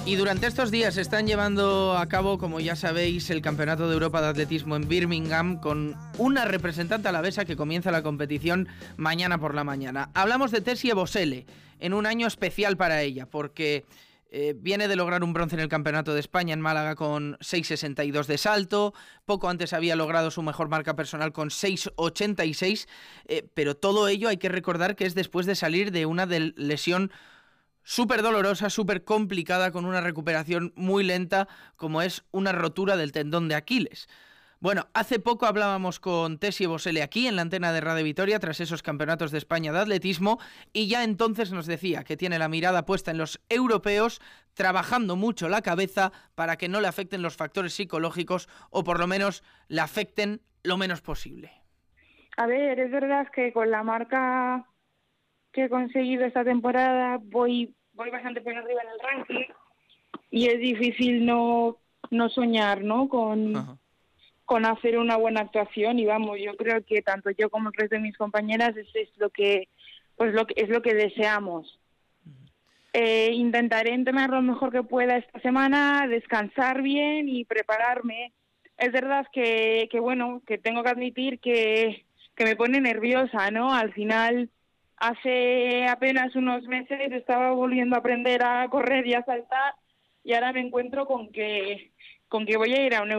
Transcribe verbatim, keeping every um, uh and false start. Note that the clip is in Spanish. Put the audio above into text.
Y durante estos días se están llevando a cabo, como ya sabéis, el Campeonato de Europa de Atletismo en Birmingham con una representante alavesa que comienza la competición mañana por la mañana. Hablamos de Tessie Ebosele en un año especial para ella porque eh, viene de lograr un bronce en el Campeonato de España en Málaga con seis sesenta y dos de salto. Poco antes había logrado su mejor marca personal con seis ochenta y seis, eh, pero todo ello hay que recordar que es después de salir de una de lesión súper dolorosa, súper complicada, con una recuperación muy lenta, como es una rotura del tendón de Aquiles. Bueno, hace poco hablábamos con Tessie Ebosele aquí en la antena de Radio Vitoria tras esos campeonatos de España de atletismo y ya entonces nos decía que tiene la mirada puesta en los europeos, trabajando mucho la cabeza para que no le afecten los factores psicológicos o por lo menos le afecten lo menos posible. A ver, es verdad que con la marca que he conseguido esta temporada voy voy bastante por arriba en el ranking y es difícil no no soñar, ¿no? Con, Ajá. con hacer una buena actuación y vamos, yo creo que tanto yo como el resto de mis compañeras es, es lo que pues lo que es lo que deseamos. Uh-huh. Eh, intentaré entrenar lo mejor que pueda esta semana, descansar bien y prepararme. Es verdad que que bueno, que tengo que admitir que que me pone nerviosa, ¿no? Al final, hace apenas unos meses estaba volviendo a aprender a correr y a saltar y ahora me encuentro con que con que voy a ir a un